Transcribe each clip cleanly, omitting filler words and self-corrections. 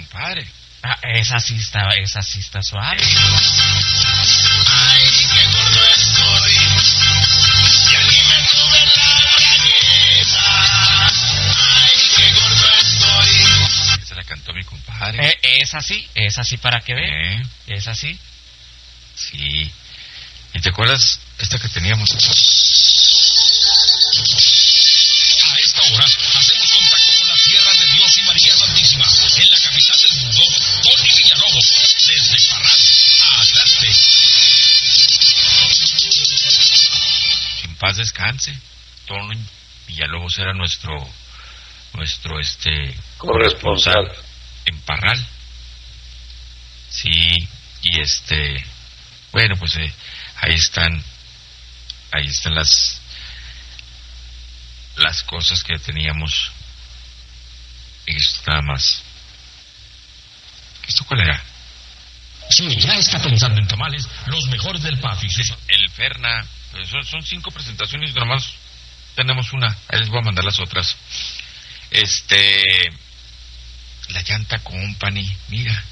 compadre. Esa sí está suave. Ay, qué gordo estoy. Y a mí me sube la granita. Ay, qué gordo estoy. Esa la cantó mi compadre. Esa sí para que vean. Esa sí. Sí. ¿Y te acuerdas esta que teníamos? A esta hora hacemos contacto con las tierras de Dios y María Santísima, en la capital del mundo, Tony Villalobos, desde Parral, adelante. En paz descanse. Tony Villalobos era nuestro corresponsal en Parral. Sí, y bueno, pues ahí están las cosas que teníamos. Esto nada más. ¿Esto cuál era? Sí, ya está pensando en tamales, los mejores del patio. El Ferna. Son 5 presentaciones y nada más tenemos una. Ahí les voy a mandar las otras. La Llanta Company. Mira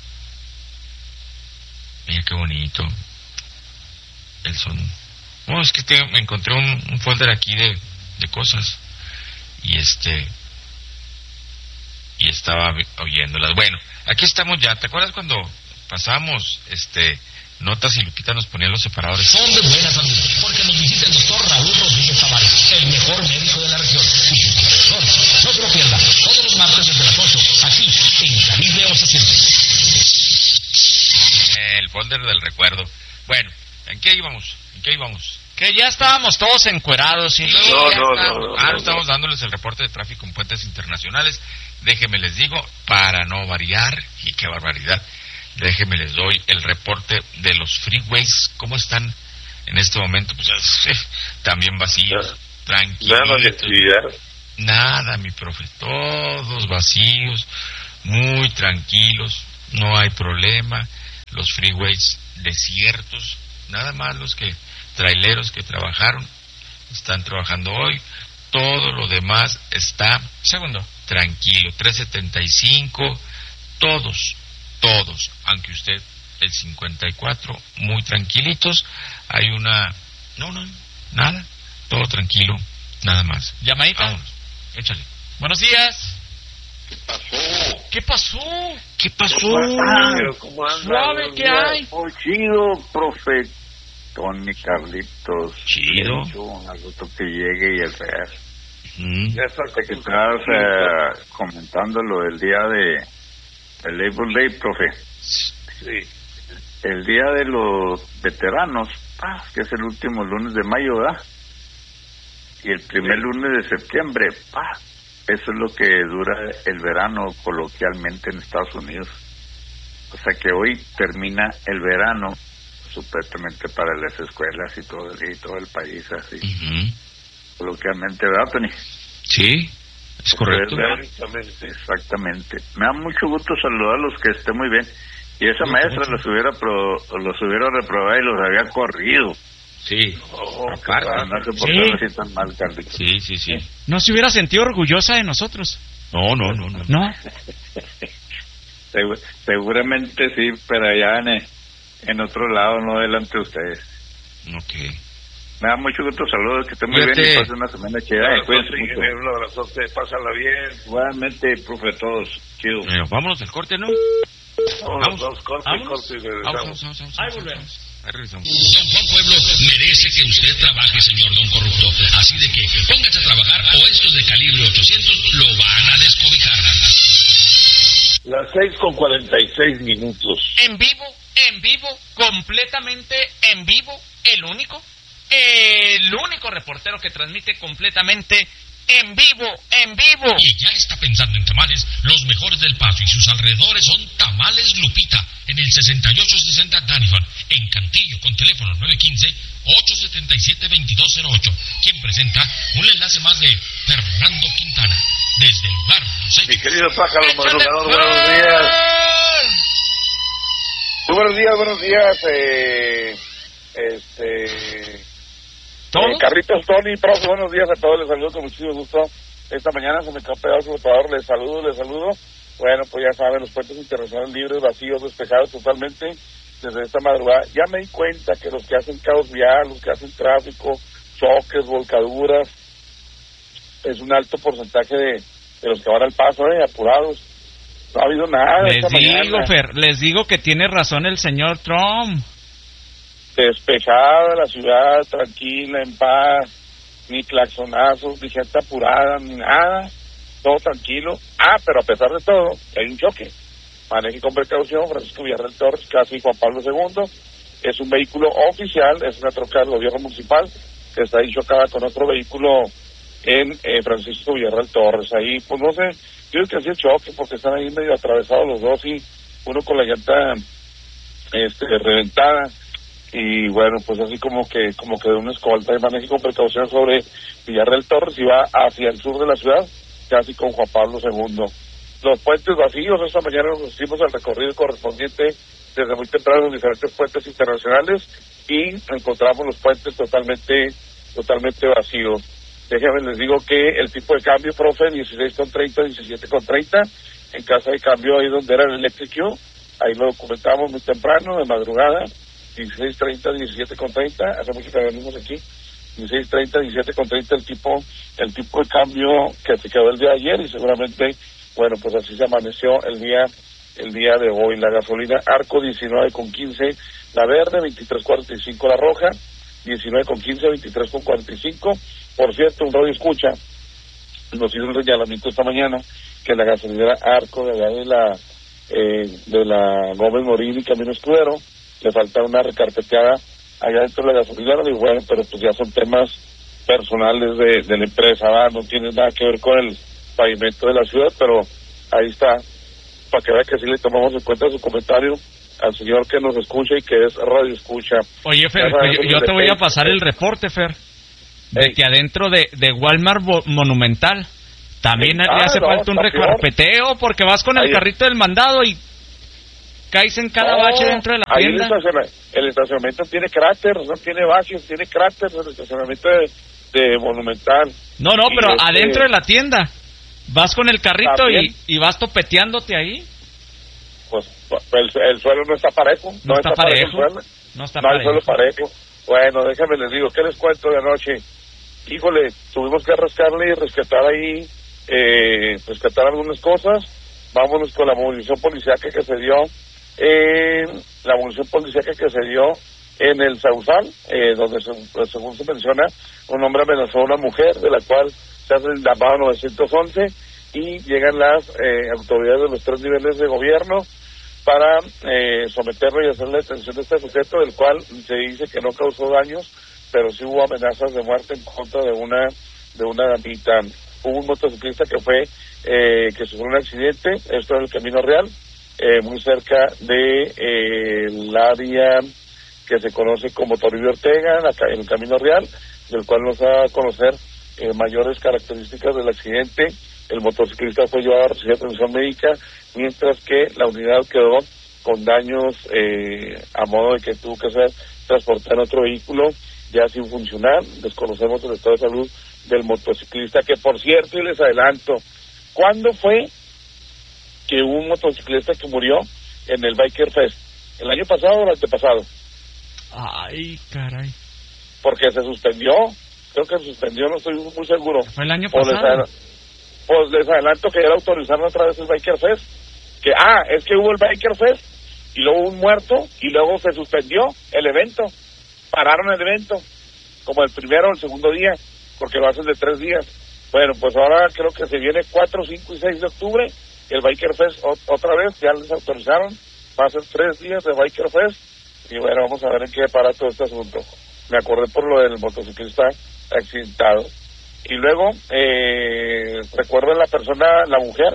qué bonito. El son. No, es que me encontré un folder aquí de cosas. Y estaba oyéndolas. Bueno, aquí estamos ya. ¿Te acuerdas cuando pasábamos notas y Lupita nos ponía los separadores? Son de buena salud, porque nos visita el doctor Raúl Rodríguez Tavares, el mejor médico de la región. Y sus alrededores. No se lo pierda, todos los martes desde las 8, aquí en Caribe 800. El folder del recuerdo. Bueno, ¿en qué íbamos? Que ya estábamos todos encuerados y luego no estamos dándoles el reporte de tráfico en puentes internacionales. Déjenme les digo, para no variar, y qué barbaridad, déjenme les doy el reporte de los freeways. ¿Cómo están en este momento? Pues también vacíos, tranquilos. Nada, mi profe, todos vacíos, muy tranquilos, no hay problema. Los freeways desiertos, nada más los traileros que trabajaron están trabajando hoy. Todo lo demás está tranquilo. 375, todos, aunque usted el 54, muy tranquilitos. Hay nada, todo tranquilo, nada más. Llamadita. Vámonos, échale. Buenos días. ¿Qué pasó? ¿Cómo anda? Suave, ¿qué hay? Muy chido, profe Tony Carlitos. Chido. Un gusto que llegue y el real. Ya está Que estás comentando lo del día de Labor Day, profe. Sí. El día de los veteranos, que es el último lunes de mayo, ¿verdad? Y el primer lunes de septiembre, eso es lo que dura el verano coloquialmente en Estados Unidos. O sea que hoy termina el verano, supuestamente para las escuelas y todo el país, así. Coloquialmente, ¿verdad, Tony? Sí, es correcto. Exactamente. Me da mucho gusto saludarlos, que esté muy bien. Y esa maestra los hubiera reprobado y los había corrido. Sí, aparte. No se portaron así tan mal, Carlitos. Sí. ¿No se hubiera sentido orgullosa de nosotros? No. ¿No? Seguramente sí, pero allá en otro lado, no delante de ustedes. Ok. Me da mucho gusto, saludos, que estén muy bien y pasen una semana chida. Cuídense mucho. Un abrazote, pásala bien. Igualmente, profe, todos. Chido. Vámonos al corte, ¿no? Vamos, corte. Vamos. Ahí volvemos. Ahí regresamos. Don Juan Pueblo merece que usted trabaje, señor don corrupto. Así de que póngase a trabajar o estos de calibre 800 lo van a descobijar. Las 6:46. En vivo, completamente en vivo, el único reportero que transmite completamente en vivo. Y ya está pensando en tamales, los mejores del Paso y sus alrededores son Tamales Lupita, en el 6860 Danifan, en Cantillo, con teléfono 915-877-2208, quien presenta un enlace más de Fernando Quintana, desde el lugar de los hechos. Mi querido pájaro madrugador, buenos días. Buenos días, Carlitos, Tony, profe, buenos días a todos, les saludo con muchísimo gusto. Esta mañana se me quedó pegado su computador, les saludo. Bueno, pues ya saben, los puentes internacionales libres, vacíos, despejados totalmente desde esta madrugada. Ya me di cuenta que los que hacen caos vial, los que hacen tráfico, choques, volcaduras, es un alto porcentaje de los que van al paso, apurados. No ha habido nada. Les digo que tiene razón el señor Trump. Despejada la ciudad, tranquila, en paz, ni claxonazos, ni gente apurada, ni nada, todo tranquilo. Pero a pesar de todo, hay un choque. Maneje con precaución, Francisco Villarreal Torres, casi Juan Pablo II. Es un vehículo oficial, es una troca del gobierno municipal, que está ahí chocada con otro vehículo en Francisco Villarreal Torres. Ahí, pues no sé, yo creo que así el choque, porque están ahí medio atravesados los dos y uno con la llanta reventada. Y bueno, pues así como que de una escolta. Y maneje con precaución sobre Villarreal Torres y va hacia el sur de la ciudad, casi con Juan Pablo II. Los puentes vacíos, esta mañana nos hicimos el recorrido correspondiente desde muy temprano en diferentes puentes internacionales y encontramos los puentes totalmente vacíos. Déjenme les digo que el tipo de cambio, profe, 16,30, 17,30, en casa de cambio ahí donde era el Electric Q, ahí lo documentamos muy temprano, de madrugada, 16.30, 17.30, hace mucho que venimos aquí, 16.30, 17.30 el tipo de cambio que se quedó el día de ayer y seguramente, bueno, pues así se amaneció el día de hoy. La gasolina Arco 19.15, la verde 23.45, la roja 19.15, 23.45. Por cierto, un radio escucha nos hizo un señalamiento esta mañana que la gasolinera Arco de allá de la Gómez Morín y Camino Escudero le falta una recarpeteada allá dentro de la gasolinera. Digo, bueno, pero pues ya son temas personales de la empresa, ¿verdad? No tiene nada que ver con el pavimento de la ciudad, pero ahí está, para que vea que sí le tomamos en cuenta su comentario al señor que nos escucha y que es radio escucha. Oye, Fer, yo te voy a pasar el reporte, Fer, de que adentro de Walmart Monumental también le hace falta un recarpeteo, porque vas con el carrito del mandado y caes en cada bache dentro de la tienda. El estacionamiento tiene cráteres, no tiene baches, tiene cráteres el estacionamiento de Monumental. No, pero adentro de la tienda vas con el carrito y vas topeteándote ahí. Pues el suelo no está parejo. No está parejo. No hay suelo parejo. Bueno, déjame les digo, ¿qué les cuento de anoche? Híjole, tuvimos que rascarle y rescatar ahí, rescatar algunas cosas. Vámonos con la movilización policíaca que se dio. La movilización policíaca que se dio en el Sausal, donde según se menciona, un hombre amenazó a una mujer, de la cual se hace el llamado 911 y llegan las autoridades de los 3 niveles de gobierno para someterlo y hacer la detención de este sujeto, del cual se dice que no causó daños, pero sí hubo amenazas de muerte en contra de una damita. Hubo un motociclista que sufrió un accidente, esto en el Camino Real, muy cerca de el área que se conoce como Toribio Ortega, en el Camino Real, del cual nos da a conocer mayores características del accidente. El motociclista fue llevado a recibir atención médica, mientras que la unidad quedó con daños a modo de que tuvo que ser transportada en otro vehículo ya sin funcionar. Desconocemos el estado de salud del motociclista, que por cierto, y les adelanto, ¿cuándo fue que hubo un motociclista que murió en el Biker Fest? ¿El año pasado o el antepasado? Ay, caray. Porque se suspendió, creo que se suspendió, no estoy muy seguro. ¿Fue el año pasado? Pues les adelanto que ya autorizaron otra vez el Biker Fest. Es que hubo el Biker Fest y luego hubo un muerto y luego se suspendió el evento. Pararon el evento, como el primero o el segundo día, porque lo hacen de 3 días. Bueno, pues ahora creo que se viene 4, 5 y 6 de octubre, el Biker Fest otra vez, ya les autorizaron, va a ser 3 días de Biker Fest, y bueno, vamos a ver en qué para todo este asunto. Me acordé por lo del motociclista accidentado. Y luego, recuerden la mujer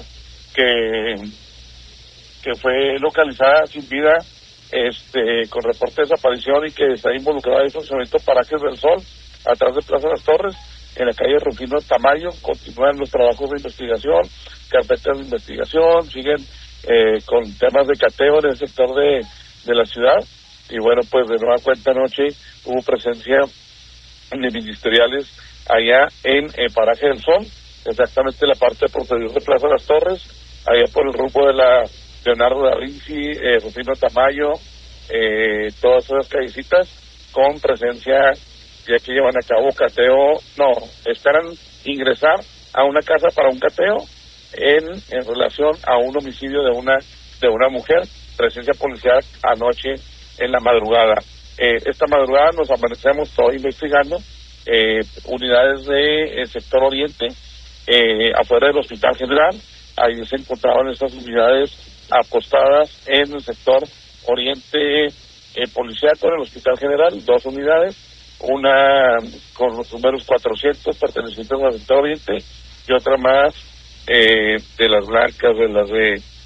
que fue localizada sin vida, con reporte de desaparición y que está involucrada en el funcionamiento Parajes del Sol, atrás de Plaza Las Torres, en la calle Rufino Tamayo. Continúan los trabajos de investigación, carpetas de investigación, siguen con temas de cateo en el sector de la ciudad. Y bueno, pues de nueva cuenta anoche hubo presencia de ministeriales allá en Paraje del Sol, exactamente la parte posterior de Plaza Las Torres, allá por el rumbo de la Leonardo da Vinci, Rufino Tamayo, todas esas callecitas con presencia, ya que llevan a cabo cateo, esperan ingresar a una casa para un cateo en relación a un homicidio de una mujer, presencia policial anoche en la madrugada. Esta madrugada nos amanecemos todavía investigando unidades del sector oriente, afuera del Hospital General. Ahí se encontraban estas unidades apostadas en el sector oriente policiaco del Hospital General, 2 unidades, una con los números 400 pertenecientes al sector oriente y otra más de las blancas, de las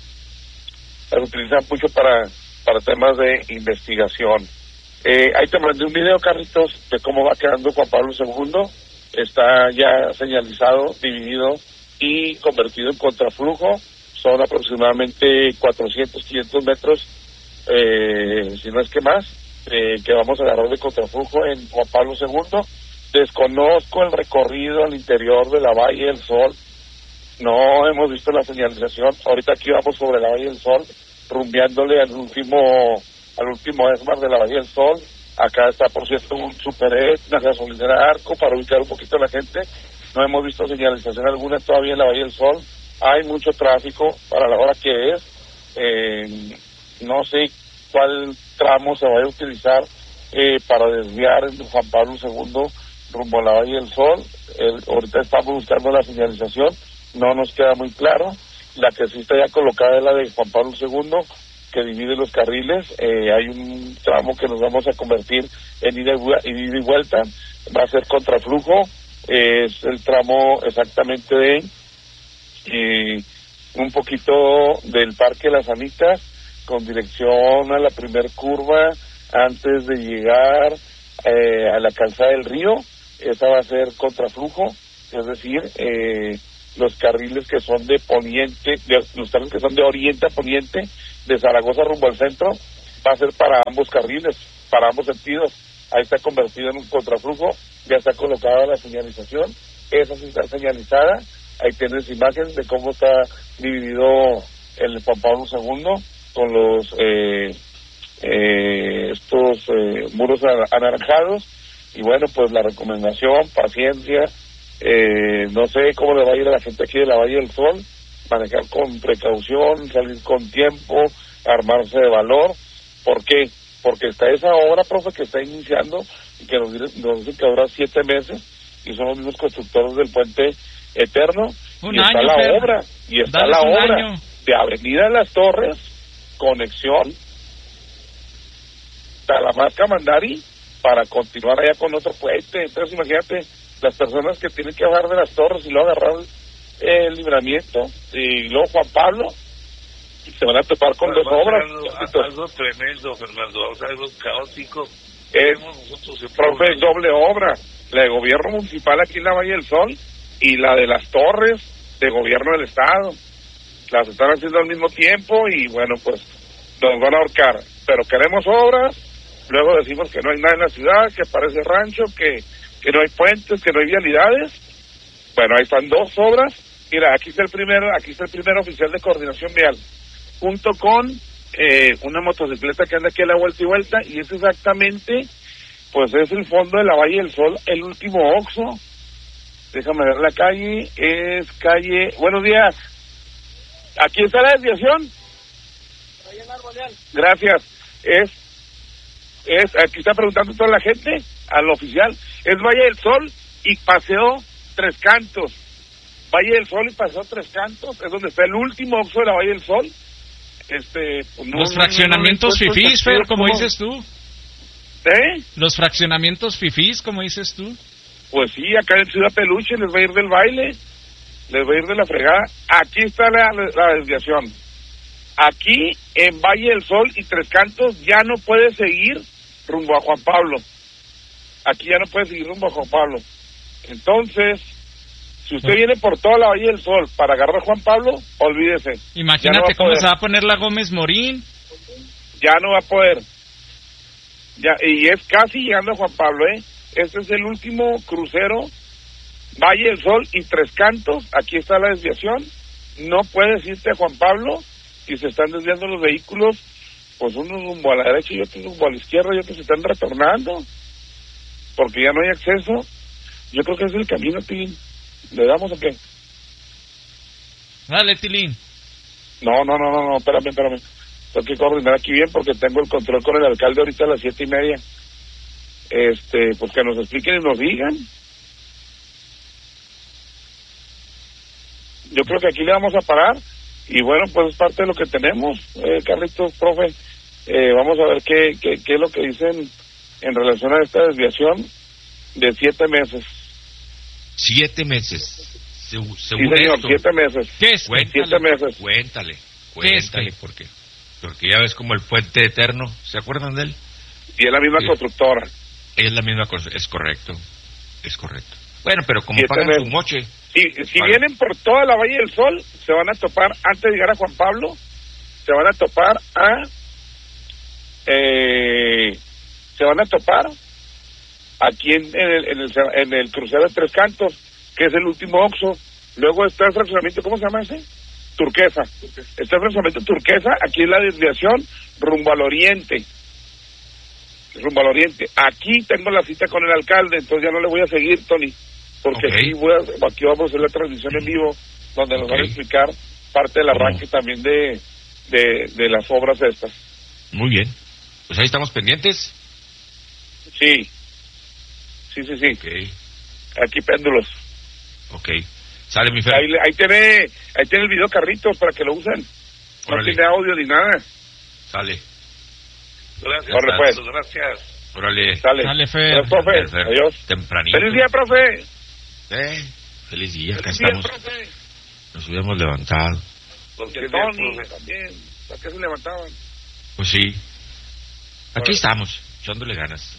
utilizan mucho para temas de investigación. Ahí te mandé un video, Carlitos, de cómo va quedando Juan Pablo II. Está ya señalizado, dividido y convertido en contraflujo. Son aproximadamente 400, 500 metros, si no es que más, que vamos a agarrar de contraflujo en Juan Pablo II. Desconozco el recorrido al interior de la Valle del Sol. No hemos visto la señalización. Ahorita aquí vamos sobre la Valle del Sol, rumbeándole al último ESMAR de la Valle del Sol. Acá está, por cierto, un Superet, una gasolinera Arco, para ubicar un poquito a la gente. No hemos visto señalización alguna todavía en la Valle del Sol. Hay mucho tráfico para la hora que es. No sé cuál tramo se vaya a utilizar para desviar en Juan Pablo II rumbo a la Valle del Sol. Ahorita estamos buscando la señalización, no nos queda muy claro. La que sí está ya colocada es la de Juan Pablo II, que divide los carriles. Hay un tramo que nos vamos a convertir en ida y vuelta, va a ser contraflujo. Es el tramo exactamente de un poquito del Parque Las Anitas con dirección a la primer curva antes de llegar a la calzada del río. Esa va a ser contraflujo, es decir, los carriles que son de poniente, los carriles que son de oriente a poniente, de Zaragoza rumbo al centro, va a ser para ambos carriles, para ambos sentidos. Ahí está convertido en un contraflujo, ya está colocada la señalización, esa sí está señalizada. Ahí tienes imágenes de cómo está dividido el Juan Pablo II con los muros anaranjados. Y bueno, pues la recomendación, paciencia. No sé cómo le va a ir a la gente aquí de la Valle del Sol, manejar con precaución, salir con tiempo, armarse de valor. ¿Por qué? Porque está esa obra, profe, que está iniciando y que nos dicen que habrá 7 meses, y son los mismos constructores del puente eterno. Está la obra de Avenida Las Torres, conexión Talamasca-Mandari, para continuar allá con otro puente. Entonces imagínate las personas que tienen que bajar de Las Torres y luego agarrar el Libramiento y luego Juan Pablo, y se van a topar con 2 obras. Algo tremendo, Fernando, o sea, algo caótico. Profe, es doble obra, la de gobierno municipal aquí en la Valle del Sol y la de Las Torres de gobierno del estado. Las están haciendo al mismo tiempo y bueno, pues nos van a ahorcar. Pero queremos obras, luego decimos que no hay nada en la ciudad, que parece rancho, que no hay puentes, que no hay vialidades. Bueno, ahí están 2 obras. Mira, aquí está el primer oficial de coordinación vial, junto con una motocicleta que anda aquí a la vuelta y vuelta, y es exactamente, pues es el fondo de la Valle del Sol, el último Oxxo. Déjame ver la calle, es calle, buenos días, aquí está la desviación. Gracias, aquí está preguntando toda la gente, al oficial, es Valle del Sol y Paseo Tres Cantos. Valle del Sol y Paseo Tres Cantos, es donde está el último Oxxo de la Valle del Sol. Los fraccionamientos fifís, Fer, como dices tú. Los fraccionamientos fifís, como dices tú. Pues sí, acá en Ciudad Peluche les va a ir del baile, les va a ir de la fregada. Aquí está la desviación. Aquí en Valle del Sol y Tres Cantos ya no puede seguir rumbo a Juan Pablo. Aquí ya no puede seguir rumbo a Juan Pablo. Entonces, si usted viene por toda la Valle del Sol para agarrar a Juan Pablo, olvídese. Imagínate cómo se va a poner la Gómez Morín. Ya no va a poder. Ya, y es casi llegando a Juan Pablo, Este es el último crucero, Valle del Sol y Tres Cantos. Aquí está la desviación. no puedes irte a Juan Pablo y se están desviando los vehículos, pues unos rumbo a la derecha y otros rumbo a la izquierda y otros se están retornando porque ya no hay acceso. Yo creo que es el camino, Tilín. ¿Le damos o qué? Dale, Tilín. No, espérame. Tengo que coordinar aquí bien porque tengo el control con el alcalde ahorita a las 7:30. Pues que nos expliquen y nos digan. Yo creo que aquí le vamos a parar y bueno, pues es parte de lo que tenemos, Carlitos, profe. Vamos a ver qué es lo que dicen en relación a esta desviación de 7 meses. 7 meses. Sí, señor, 7 meses. ¿Qué es? 7 meses. Cuéntale, ¿Qué? porque ya ves como el puente eterno, ¿se acuerdan de él? Y es la misma constructora. Es la misma cosa, es correcto. Bueno, pero como 7 pagan meses. su moche. Si vienen por toda la Valle del Sol, se van a topar, antes de llegar a Juan Pablo, se van a topar aquí en el crucero de Tres Cantos, que es el último Oxxo. Luego está el fraccionamiento, ¿cómo se llama ese? Turquesa. Está el fraccionamiento Turquesa, aquí es la desviación rumbo al oriente. Aquí tengo la cita con el alcalde, entonces ya no le voy a seguir, Tony, porque aquí vamos a hacer la transmisión en vivo, donde nos van a explicar parte del arranque también de las obras estas. Muy bien, pues ahí estamos pendientes. Sí. Okay. Aquí péndulos. Sale mi Fer. Ahí tiene el video, Carlitos, para que lo usen. No tiene audio ni nada. Sale. Gracias. Gracias. Órale. Sale, Fer. Gracias, profe. Adiós. Tempranito. Feliz día, profe. Feliz día, acá Feliz día, estamos. profe. Nos hubiéramos levantado. Porque Tony también. ¿Para qué se levantaban? Pues sí. Aquí estamos, echándole ganas.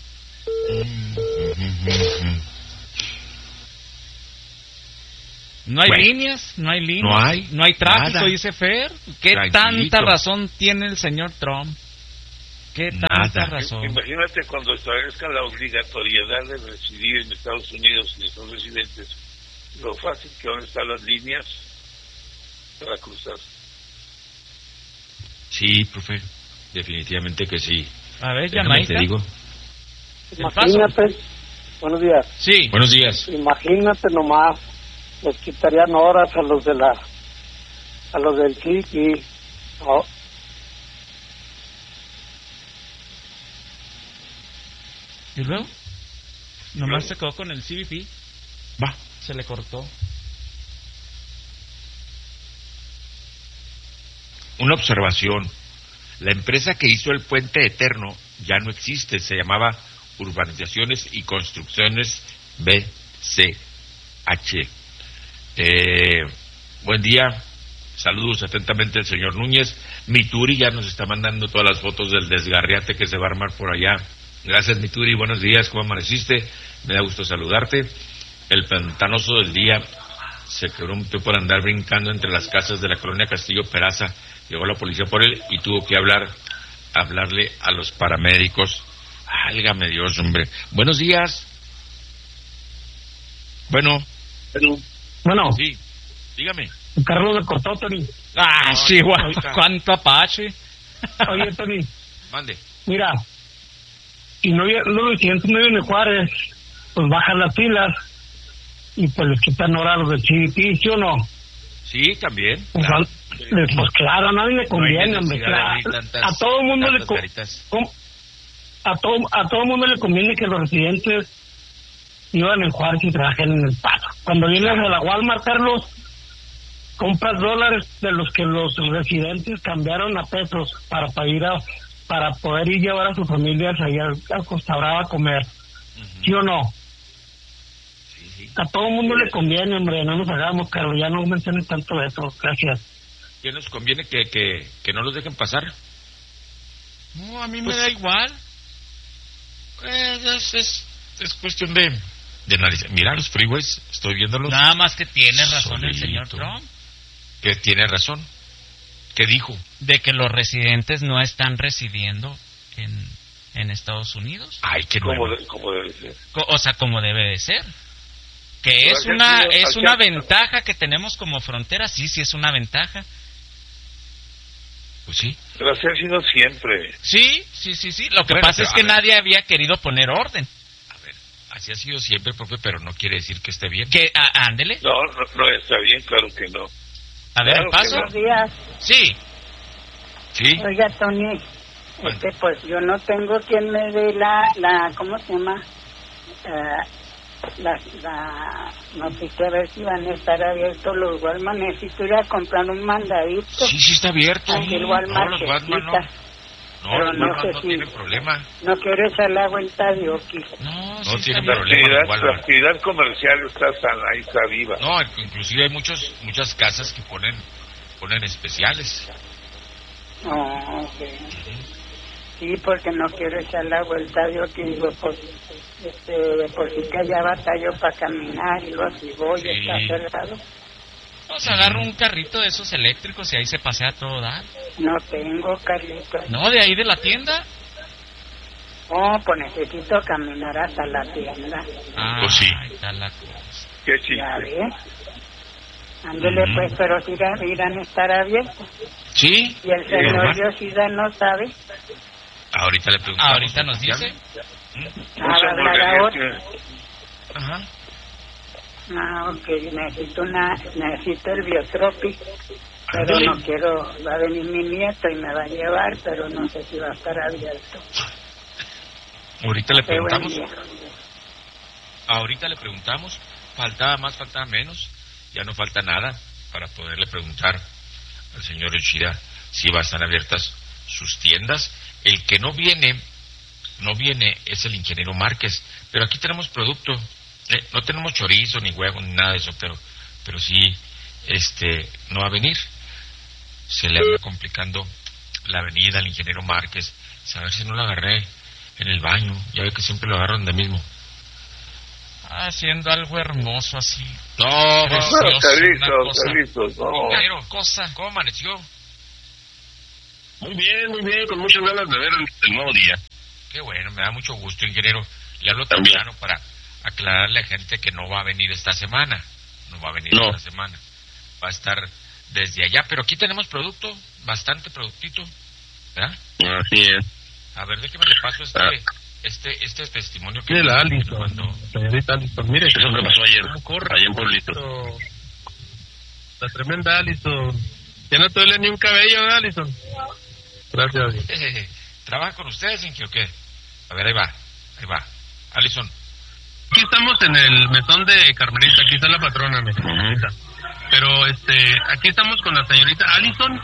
No hay líneas, no hay tráfico, nada. dice Fer. ¿Qué Tranquilito. tanta razón tiene el señor Trump? ¿Qué tanta razón? Imagínate cuando establezca la obligatoriedad de residir en Estados Unidos y son residentes, lo fácil que van a estar las líneas para cruzar. Sí, profe, definitivamente que sí. A ver, Déjame te digo. Imagínate, buenos días. Sí. Buenos días. Imagínate nomás, les quitarían horas a los del CIC. ¿Y luego? Nomás se quedó con el CBP. Se le cortó. Una observación. La empresa que hizo el puente eterno ya no existe. Se llamaba Urbanizaciones y Construcciones BCH. Buen día. Saludos atentamente el señor Núñez. Mituri ya nos está mandando todas las fotos del desgarriate que se va a armar por allá. Gracias, Mituri. Buenos días. ¿Cómo amaneciste? Me da gusto saludarte. El pantanoso del día se quebró un por andar brincando entre las casas de la colonia Castillo Peraza. Llegó la policía por él y tuvo que hablarle a los paramédicos. Válgame Dios, hombre. Buenos días. Bueno. Sí, dígame. Carlos de cortó, Tony. Sí, cuánto apache. Oye, Tony. Mande. Mira, y los residentes no viven en Juárez, pues bajan las filas y pues les quitan horas a los del CBP, ¿sí o no? Sí, también. Claro. Pues claro, a nadie le conviene, hombre. Claro. A todo el mundo a todo mundo le conviene que los residentes vivan en Juárez y trabajen en El Paso. Cuando vienes a la Walmart, Carlos, compras dólares de los que los residentes cambiaron a pesos para poder ir llevar a sus familias allá a Costa Brava a comer. ¿Sí o no? Sí. A todo el mundo le conviene, hombre, no nos hagamos, Carlos, ya no menciones tanto eso. Gracias. ¿Qué nos conviene que no los dejen pasar? No, a mí me da igual. Es cuestión de analizar. Mira los freeways, estoy viéndolos. Nada más que tiene razón el señor Trump. Que tiene razón. ¿Qué dijo? De que los residentes no están residiendo en Estados Unidos. Ay, qué nuevo. Como debe ser. O sea, como debe de ser. Que es una ventaja que tenemos como frontera, sí es una ventaja. Pues sí. Pero así ha sido siempre. Sí. Lo que pasa es que nadie había querido poner orden. A ver, así ha sido siempre, profe, pero no quiere decir que esté bien. Que ándele. No está bien, claro que no. A ver, Claro paso. Buenos días. Sí. Oiga, Tony, pues yo no tengo quien me dé la ¿cómo se llama? No sé, a ver si van a estar abiertos los Walmart. Necesito ir a comprar un mandadito. Sí está abierto. Aquí el Walmart los Walmart no. Pero Los no Walmart sé no si tienen problema. no quiero echar la vuelta de Oquis. No tienen La problema. actividad comercial está sana, ahí está viva. No, inclusive hay muchas casas que ponen especiales. Ok. Sí, porque no quiero echar la vuelta de Oquis. Digo, pues, por si que ya batallo para caminar y luego si voy está cerrado. Pues agarro un carrito de esos eléctricos y ahí se pasea a todo dar. No tengo carrito. No, de ahí de la tienda. Pues necesito caminar hasta la tienda. Pues sí. Ahí está la cosa. Qué chiste. Ya ves. Ándele pues, pero si irán a estar abiertos. Sí. Y el señor Yoshida no sabe. Ahorita le preguntamos. Ahorita nos dice. Va a hablar ahora. Ajá. Ok, necesito el Biotropic, pero no quiero, va a venir mi nieto y me va a llevar, pero no sé si va a estar abierto. Ahorita le preguntamos, faltaba más, faltaba menos, ya no falta nada para poderle preguntar al señor Yoshida si va a estar abiertas sus tiendas. El que no viene es el ingeniero Márquez, pero aquí tenemos producto. No tenemos chorizo, ni huevo, ni nada de eso, pero sí, no va a venir. Se le anda complicando la avenida al ingeniero Márquez. A ver si no lo agarré en el baño. Ya ve que siempre lo agarran de mismo. Haciendo algo hermoso así. No, Carlitos, no. Ingeniero, ¿cómo amaneció? Muy bien, con muchas ganas de ver el nuevo día. Qué bueno, me da mucho gusto, ingeniero. Le hablo temprano para aclararle a gente que no va a venir esta semana. Esta semana. Va a estar desde allá, pero aquí tenemos producto, bastante productito, ¿verdad? Así es. A ver, déjeme le paso este testimonio que la me Alison, mandó. Señorita Alison, mire. Eso que pasó ayer, allá en Pueblito. La tremenda Alison. Ya no te duele ni un cabello, ¿verdad, Alison? Gracias. ¿Trabaja con ustedes, Inge, o qué? A ver, ahí va. Alison. Aquí estamos en el mesón de Carmelita, aquí está la patrona, pero aquí estamos con la señorita Alison.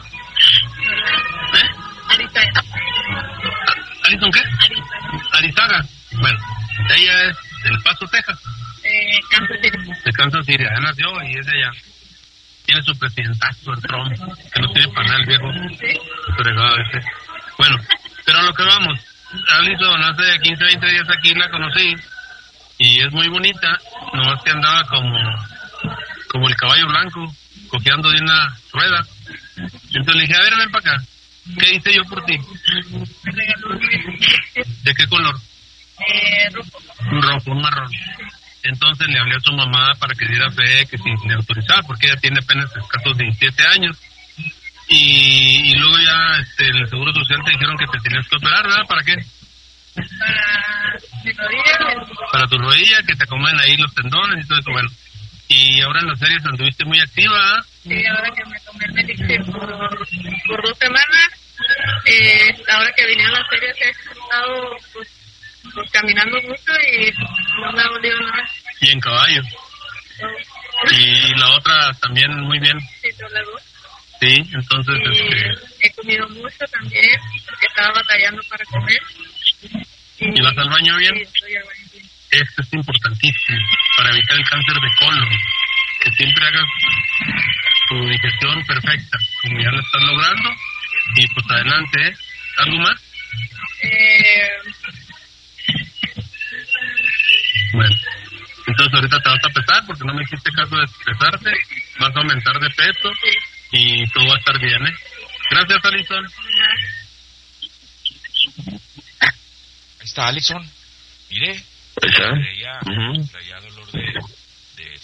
¿Alison qué? Arizaga. Bueno, ella es del Paso, Texas. De Kansas City, ya nació y es de allá. Tiene su presidentazo, el Trump, que no tiene panal, viejo. Fregado ese. Bueno, pero a lo que vamos. Alison hace 15, 20 días aquí la conocí. Y es muy bonita, nomás que andaba como el caballo blanco, cojeando de una rueda. Entonces le dije, a ver, ven para acá. ¿Qué hice yo por ti? ¿De qué color? Rojo. Un rojo, un marrón. Entonces le hablé a su mamá para que diera fe, que si le autorizaba, porque ella tiene apenas escasos 17 años. Y luego ya el Seguro Social te dijeron que te tenías que operar, ¿verdad? ¿Para qué? Para tu rodilla, que te acomoden ahí los tendones y todo eso, bueno. Y ahora en las series anduviste muy activa, Sí, ahora que me tomé el Elixir por 2 semanas, ahora que vinieron las series he estado pues caminando mucho y no me ha dolido nada. Y en caballo. Y la otra también muy bien. Sí, son las dos. Sí, entonces he comido mucho también, porque estaba batallando para comer. ¿Y vas al baño bien? Sí, estoy al baño bien. Esto es importantísimo para evitar el cáncer de colon. Que siempre hagas tu digestión perfecta, como ya lo estás logrando. Y pues adelante, ¿eh? ¿Algo más? Bueno, entonces ahorita te vas a pesar porque no me hiciste caso de pesarte. Vas a aumentar de peso y todo va a estar bien, ¿eh? Gracias, Alison. Ahí está Alison. Mire, traía dolor de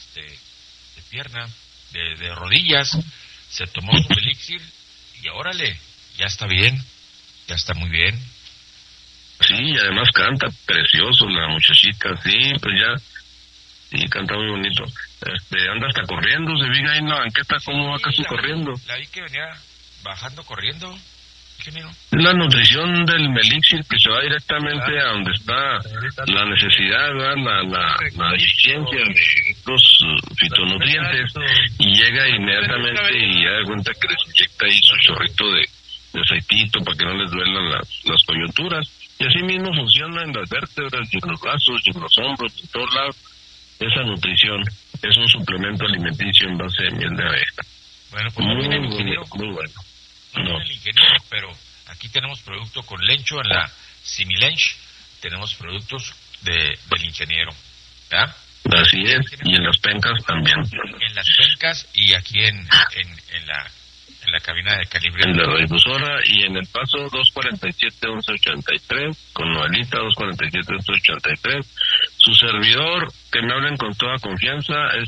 pierna, de rodillas, se tomó su elixir y órale, ya está bien, ya está muy bien. Sí, y además canta precioso la muchachita, sí, pues ya, sí, canta muy bonito. Anda hasta corriendo, se fija ahí en la banqueta cómo va casi corriendo. La vi que venía bajando corriendo, ingeniero. Es la nutrición del Melixir que se va directamente a donde está la necesidad, la deficiencia de los fitonutrientes, y llega inmediatamente y da cuenta que les inyecta ahí su chorrito de aceitito para que no les duelan las coyunturas. Y así mismo funciona en las vértebras, y en los brazos, y en los hombros, en todos lados. Esa nutrición es un suplemento alimenticio en base de miel de abeja. Bueno, pues no viene el ingeniero. Muy bueno. No viene el ingeniero, pero aquí tenemos producto con Lencho en la Similench. Tenemos productos del ingeniero, ¿verdad? Así es, y en las pencas también. En las pencas y aquí en la cabina de calibre. En la radiodifusora y en el paso 247-1183, con Noelita 247-1183. Su servidor, que me hablen con toda confianza, es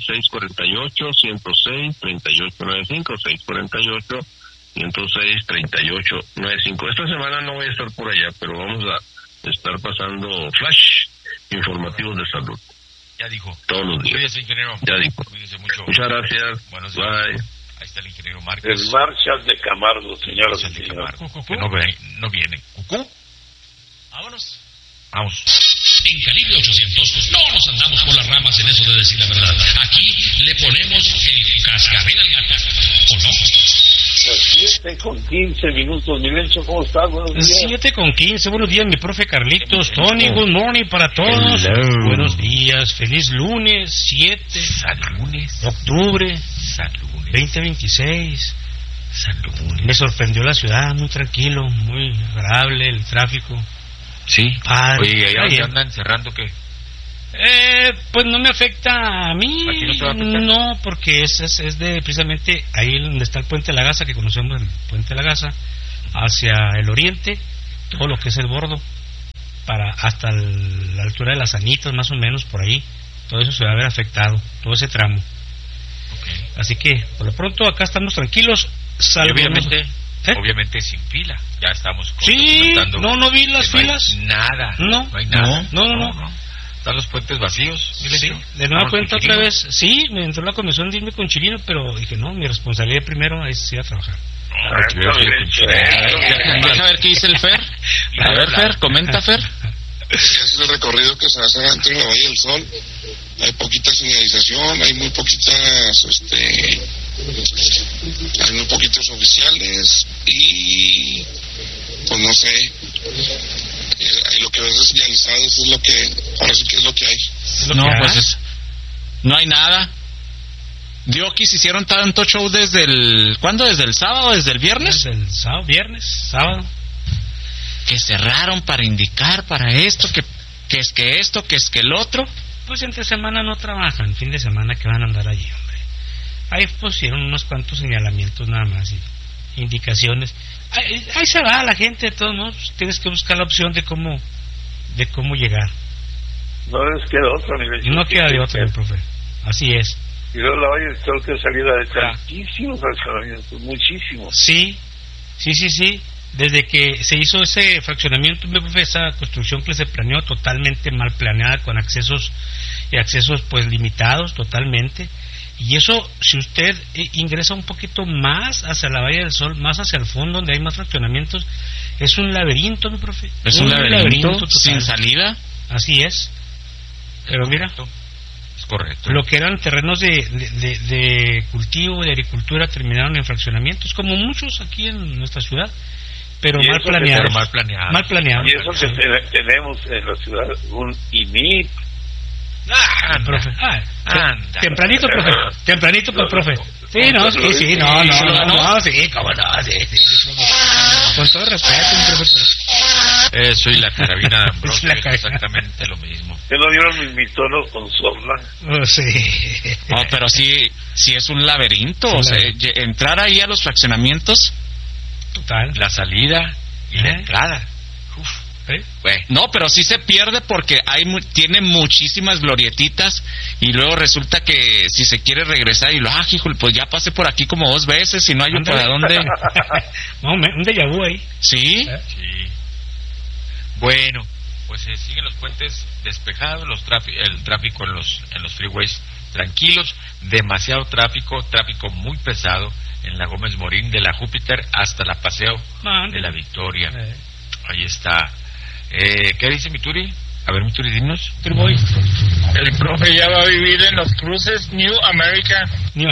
648-106-3895, 648-106-3895. Esta semana no voy a estar por allá, pero vamos a estar pasando flash informativos de salud. Ya dijo. Todos los días. Cuídese, ingeniero. Ya dijo. Cuídese mucho. Muchas gracias. Buenos días. Bye. Ahí está el ingeniero Márquez. El Marshall de Camargo, señoras y señores. Que no viene. ¿Cucú? Vámonos. Vamos. En Calibre 800 no nos andamos por las ramas en eso de decir la verdad. Aquí le ponemos el cascabel al gato. ¿O no? 7:15, Milencho, ¿cómo estás? Buenos días. 7:15, buenos días, mi profe Carlitos. Tony, good morning para todos. Hello. Buenos días, feliz lunes, 7 lunes. Octubre, lunes. 2026. Lunes. Me sorprendió la ciudad, muy tranquilo, muy agradable, el tráfico. Sí. Padre. Oye, ¿allá andan cerrando qué? Pues no me afecta a mí. ¿A ti no te va a afectar? No, porque es de precisamente ahí donde está el Puente de la Gaza, que conocemos el Puente de la Gaza, hacia el oriente, todo lo que es el bordo, para hasta la altura de las Anitas, más o menos, por ahí. Todo eso se va a ver afectado, todo ese tramo. Okay. Así que, por lo pronto, acá estamos tranquilos. Obviamente sin fila. Ya estamos comentando. No vi las filas. Hay nada. No hay nada. No. Están los puentes vacíos. Sí, de nueva cuenta otra vez. Sí, me entró la comisión de irme con Chirino, pero dije, no, mi responsabilidad primero es ir a trabajar. Deja ver qué dice el Fer. A ver, Fer, comenta, Fer. Es el recorrido que se hace dentro de la Valle del Sol. Hay poquita señalización, hay muy poquitos oficiales y pues no sé, lo que ves señalizado eso es lo que, ahora sí que es lo que hay. No hay nada. Diokis hicieron tanto show desde el... ¿Cuándo? ¿Desde el sábado? ¿Desde el viernes? Desde el sábado. Que cerraron para indicar para esto, que es que esto, que es que el otro. Pues entre semana no trabajan, fin de semana que van a andar allí, hombre. Ahí pusieron unos cuantos señalamientos nada más y indicaciones. Ahí se va la gente, de todos modos. Tienes que buscar la opción de cómo llegar. No les queda otra, nivel. No queda de otra, profe. Así es. Y luego la Valle del Sol que salida de tantísimos fraccionamientos, muchísimos. Sí. Desde que se hizo ese fraccionamiento, esa construcción que se planeó totalmente mal planeada, con accesos pues limitados totalmente. Y eso, si usted ingresa un poquito más hacia la Valle del Sol, más hacia el fondo, donde hay más fraccionamientos, es un laberinto, mi profe. Es un laberinto sin salida. Así es. Pero mira, es correcto. Lo que eran terrenos de cultivo, de agricultura, terminaron en fraccionamientos, como muchos aquí en nuestra ciudad. Pero mal planeado. Y eso que tenemos en la ciudad, un IMIP. Profe. Tempranito, profe. Sí, no, sí, cómo no, sí. Con todo respeto, profe. Eso y la carabina de Ambrosio es exactamente lo mismo. ¿Que no dieron mi tono con Sorla? Sí. No, pero sí es un laberinto. O sea, entrar ahí a los fraccionamientos. Total. La salida y la entrada. Bueno. No, pero sí se pierde porque tiene muchísimas glorietitas y luego resulta que si se quiere regresar y híjole, pues ya pasé por aquí como 2 veces y no hay para dónde. No, un déjà vu ahí. ¿Sí? Sí. Bueno, pues siguen los puentes despejados, el tráfico en los freeways tranquilos, demasiado tráfico muy pesado en la Gómez Morín de la Júpiter hasta la Paseo de la Victoria. Ahí está. ¿Qué dice mi Turi? A ver, mi Turi, dinos. El profe ya va a vivir en los cruces New America.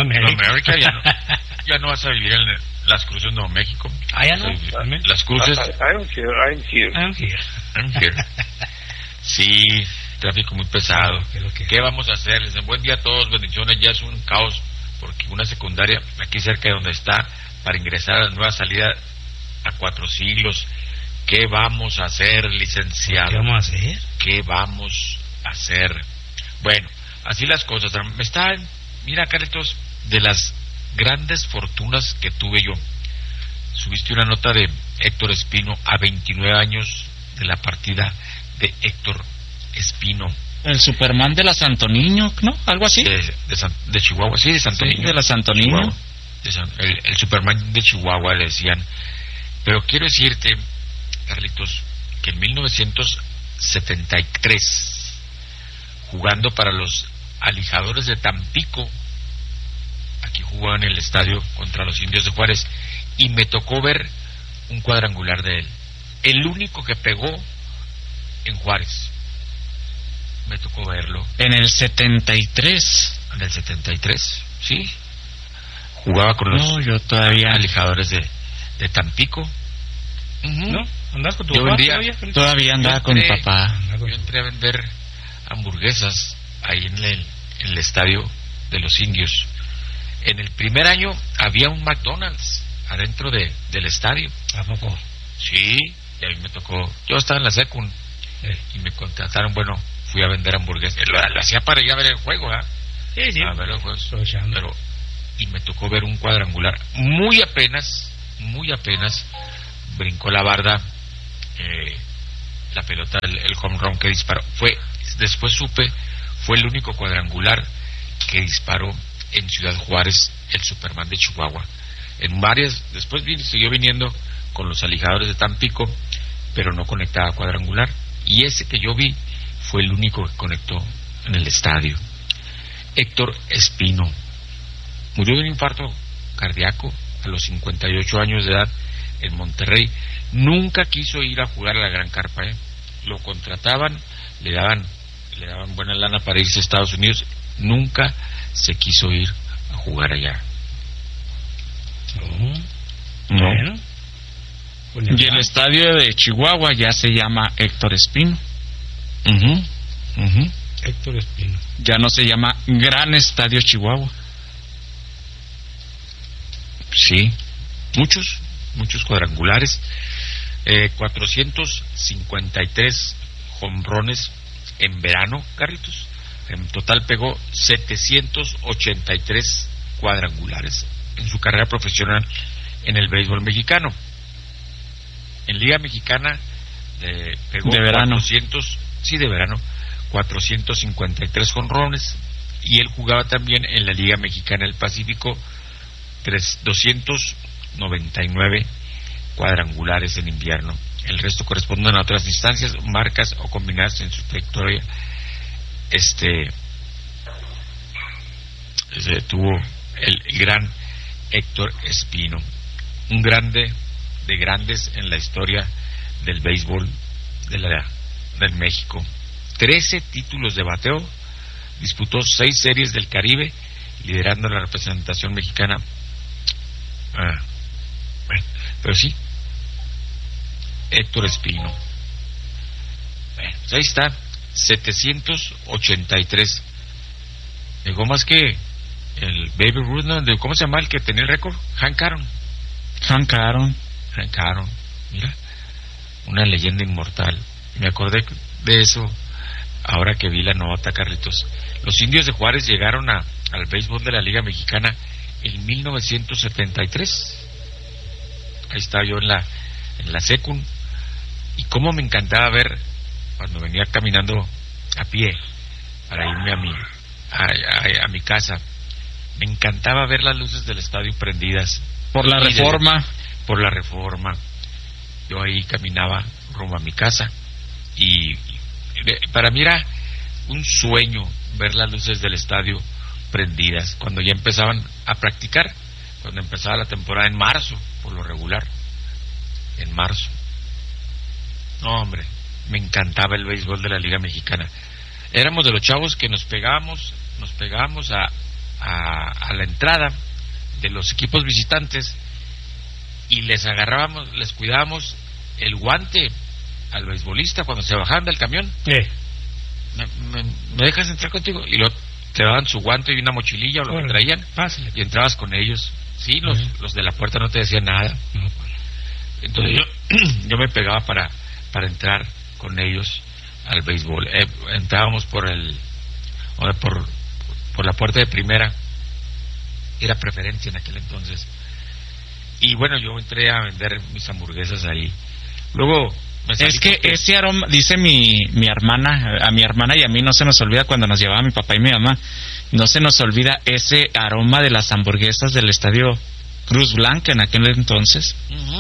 Ya no vas a vivir en las cruces Nuevo México. Ya no. Las cruces. I'm here. Sí, tráfico muy pesado. ¿Qué vamos a hacer? Les den buen día a todos, bendiciones. Ya es un caos porque una secundaria aquí cerca de donde está para ingresar a la nueva salida a 4 Siglos. ¿Qué vamos a hacer, licenciado? ¿Qué vamos a hacer? Bueno, así las cosas. Mira, Carlitos, de las grandes fortunas que tuve yo, subiste una nota de Héctor Espino a 29 años de la partida de Héctor Espino. El Superman de la Santo Niño, ¿no? Algo así. De Chihuahua, sí, de Santo Niño. De la Santo Niño. El Superman de Chihuahua, le decían. Pero quiero decirte, Carlitos, que en 1973, jugando para los Alijadores de Tampico, aquí jugaba en el estadio contra los Indios de Juárez, y me tocó ver un cuadrangular de él. El único que pegó en Juárez. Me tocó verlo. En el 73. En el 73, sí. Jugaba con los Alijadores de Tampico. ¿No? ¿Andabas con tu papá? Todavía andaba con mi papá. Yo entré a vender hamburguesas ahí en el estadio de los Indios. En el primer año había un McDonald's adentro del estadio. ¿A poco? Sí, y a mí me tocó. Yo estaba en la secund y me contrataron. Bueno, fui a vender hamburguesas. Lo hacía para ir a ver el juego, ¿ah? Sí. A ver los juegos. Y me tocó ver un cuadrangular. Muy apenas brincó la barda, la pelota, el home run que disparó. Después supe, fue el único cuadrangular que disparó en Ciudad Juárez el Superman de Chihuahua. En varias, después siguió viniendo con los Alijadores de Tampico, pero no conectaba cuadrangular. Y ese que yo vi fue el único que conectó en el estadio. Héctor Espino murió de un infarto cardíaco a los 58 años de edad en Monterrey. Nunca quiso ir a jugar a la Gran Carpa, Lo contrataban, le daban buena lana para irse a Estados Unidos. Nunca se quiso ir a jugar allá. No. Bueno, y el estadio de Chihuahua ya se llama Héctor Espino. Héctor Espino. Ya no se llama Gran Estadio Chihuahua. Sí, muchos cuadrangulares, 453 jonrones en verano, Carlitos. En total pegó 783 cuadrangulares en su carrera profesional en el béisbol mexicano. En Liga Mexicana pegó de verano. 453 jonrones, y él jugaba también en la Liga Mexicana del Pacífico 299 cuadrangulares en invierno. El resto corresponden a otras instancias, marcas o combinadas en su trayectoria. Tuvo el gran Héctor Espino, un grande de grandes en la historia del béisbol del México. 13 títulos de bateo, disputó 6 series del Caribe, liderando la representación mexicana. Bueno, pero sí, Héctor Espino. Bueno, pues ahí está, 783. Llegó más que el Baby Ruth, ¿no? ¿Cómo se llama el que tenía el récord? Hank Aaron, mira, una leyenda inmortal. Me acordé de eso ahora que vi la nota, Carlitos. Los Indios de Juárez llegaron al béisbol de la Liga Mexicana en 1973. Ahí estaba yo en la secund. Y cómo me encantaba ver cuando venía caminando a pie para irme a mi casa. Me encantaba ver las luces del estadio prendidas. Por la Reforma. Por la Reforma. Yo ahí caminaba rumbo a mi casa y para mí era un sueño ver las luces del estadio prendidas cuando ya empezaban a practicar, cuando empezaba la temporada en marzo, por lo regular, en marzo. No, hombre, me encantaba el béisbol de la Liga Mexicana. Éramos de los chavos que nos pegábamos a la entrada de los equipos visitantes y les cuidábamos el guante al beisbolista cuando se bajaban del camión. ¿Me dejas entrar contigo? Y te daban su guante y una mochililla o lo que traían. Pásale. Y entrabas con ellos. Sí, los de la puerta no te decían nada. Entonces yo me pegaba para entrar con ellos al béisbol. Entrábamos por la puerta de primera. Era preferencia en aquel entonces. Y bueno, yo entré a vender mis hamburguesas ahí. Luego es que ese aroma, dice mi hermana, a mi hermana y a mí no se nos olvida cuando nos llevaba mi papá y mi mamá, no se nos olvida ese aroma de las hamburguesas del estadio Cruz Blanca en aquel entonces.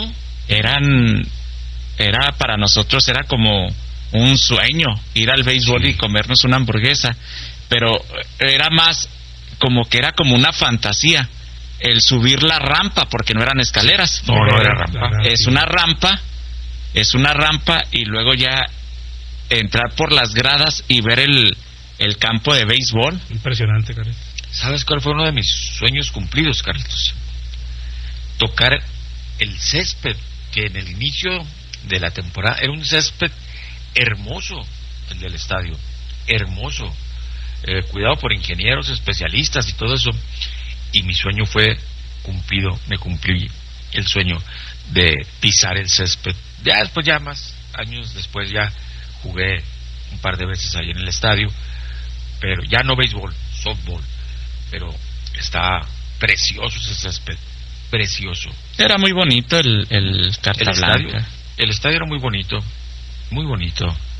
Era para nosotros, era como un sueño ir al béisbol y comernos una hamburguesa, pero era más como que era como una fantasía el subir la rampa, porque no eran escaleras. No era rampa. Es una rampa y luego ya entrar por las gradas y ver el campo de béisbol. Impresionante, Carlitos. ¿Sabes cuál fue uno de mis sueños cumplidos, Carlitos? Tocar el césped, que en el inicio de la temporada era un césped hermoso, el del estadio, hermoso, cuidado por ingenieros, especialistas y todo eso. Y mi sueño fue cumplido, me cumplí el sueño de pisar el césped. Ya después, ya más años después, ya jugué un par de veces ahí en el estadio, pero ya no béisbol, softball, pero está precioso ese césped, precioso. Era muy bonito el Carta Blanca. El estadio era muy bonito, muy bonito.